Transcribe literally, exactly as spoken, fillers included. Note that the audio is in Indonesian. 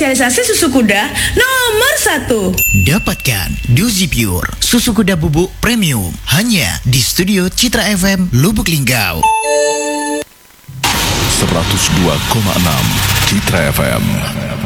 spesialisasi susu kuda nomor satu. Dapatkan Dozi Pure, susu kuda bubuk premium, hanya di Studio Citra F M Lubuk Linggau. seratus dua koma enam Citra F M.